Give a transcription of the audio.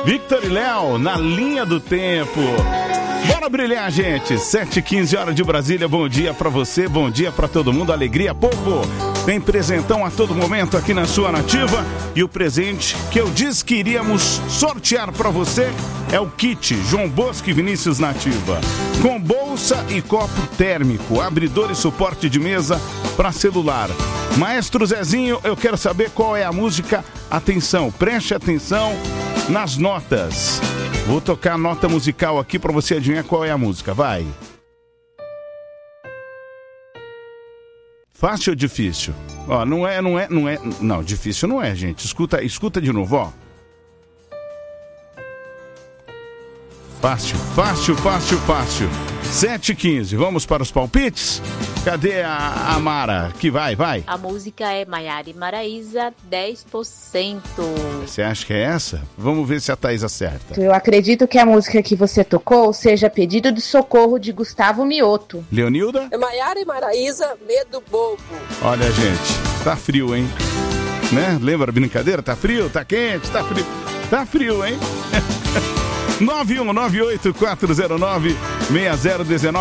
Victor e Léo, na linha do tempo. Bora brilhar, gente. 7h15 horas de Brasília. Bom dia pra você, bom dia pra todo mundo. Alegria, povo. Tem presentão a todo momento aqui na sua Nativa. E o presente que eu disse que iríamos sortear pra você é o kit João Bosco e Vinícius Nativa. Com bolsa e copo térmico, abridor e suporte de mesa pra celular. Maestro Zezinho, eu quero saber qual é a música. Atenção, preste atenção nas notas. Vou tocar a nota musical aqui pra você adivinhar qual é a música. Vai. Fácil ou difícil? Ó, não, difícil não é, gente. Escuta de novo, ó. Fácil. 7h15, vamos para os palpites? Cadê a Mara? Que vai. A música é Maiara e Maraísa, 10%. Você acha que é essa? Vamos ver se a Thaís acerta. Eu acredito que a música que você tocou seja Pedido de Socorro, de Gustavo Mioto. Leonilda? É Maiara e Maraísa, Medo Bobo. Olha, gente, tá frio, hein? Né? Lembra a brincadeira? Tá frio, tá quente, tá frio. Tá frio, hein? 9198-409-6019